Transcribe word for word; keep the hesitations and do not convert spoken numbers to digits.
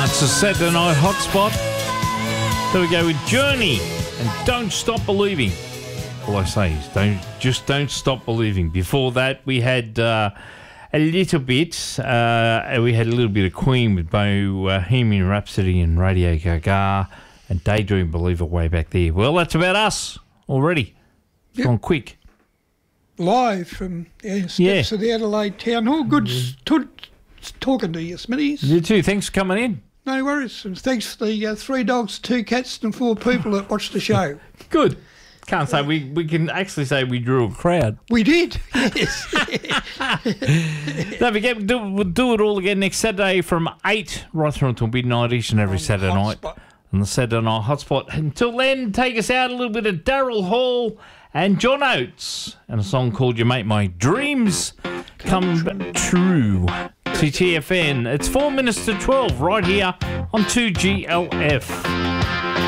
That's a Saturday Night Hotspot. There we go with Journey and Don't Stop Believing. All I say is don't just don't stop believing. Before that, we had uh, a little bit. Uh, we had a little bit of Queen with Bohemian Rhapsody and Radio Gaga and Daydream Believer way back there. Well, that's about us already. It's Yep. gone quick. Live from yeah, steps Yeah. of the Adelaide Town Hall. Good mm-hmm. t- talking to you, Smithies. You too. Thanks for coming in. No worries. And thanks for the uh, three dogs, two cats and four people that watched the show. Good. Can't say we, we can actually say we drew a crowd. We did, yes. Don't forget, do, we'll do it all again next Saturday from eight right through until midnight each and every On Saturday Hotspot. night on the Saturday Night Hotspot. Until then, take us out a little bit of Daryl Hall and John Oates and a song called You Make My Dreams Come, Come True. T T F N. It's four minutes to twelve right here on two G L F.